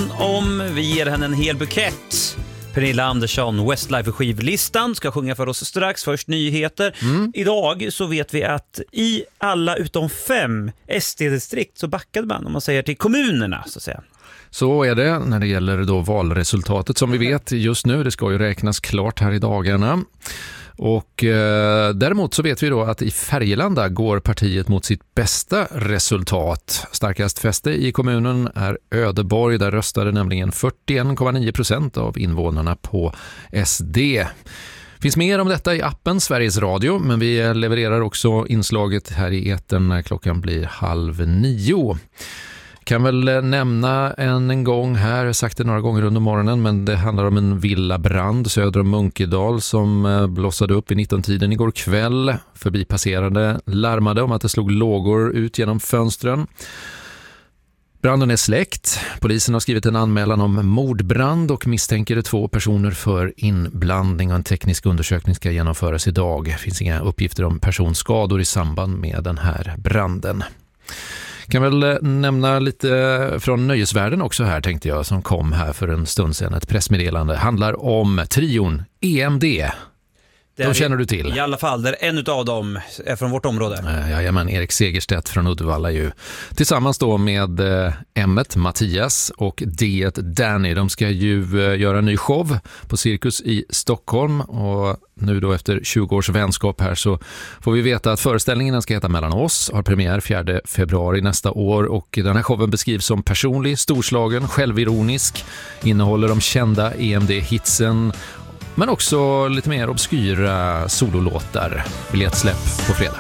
hand om. Vi ger henne en hel bukett. Pernilla Andersson, Westlife skivlistan, ska sjunga för oss strax. Först nyheter. Idag så vet vi att i alla utom 5 SD-distrikt så backade man, om man säger, till kommunerna så att säga. Så är det när det gäller då valresultatet som vi vet just nu. Det ska ju räknas klart här i dagarna. Och däremot så vet vi då att i Färgelanda går partiet mot sitt bästa resultat. Starkast fäste i kommunen är Ödeborg. Där röstade nämligen 41,9% av invånarna på SD. Finns mer om detta i appen Sveriges Radio, men vi levererar också inslaget här i etern när klockan blir 8:30. Kan väl nämna en gång här, jag har sagt det några gånger under morgonen, men det handlar om en villabrand söder om Munkedal som blossade upp vid 19-tiden igår kväll. Förbipasserande larmade om att det slog lågor ut genom fönstren. Branden är släckt. Polisen har skrivit en anmälan om mordbrand och misstänker 2 personer för inblandning, och en teknisk undersökning ska genomföras idag. Det finns inga uppgifter om personskador i samband med den här branden. Kan väl nämna lite från nöjesvärlden också här, tänkte jag, som kom här för en stund sedan. Ett pressmeddelande handlar om trion EMD. De känner du till. I alla fall, där en av dem är från vårt område. Jajamän, Erik Segerstedt från Uddevalla ju. Tillsammans då med M1 Mattias och D1 Danny. De ska ju göra en ny show på Cirkus i Stockholm, och nu då efter 20 års vänskap här så får vi veta att föreställningen ska heta Mellan oss, har premiär 4 februari nästa år, och den här showen beskrivs som personlig, storslagen, självironisk, innehåller de kända EMD-hitsen men också lite mer obskyra sololåtar. Biljettsläpp på fredag.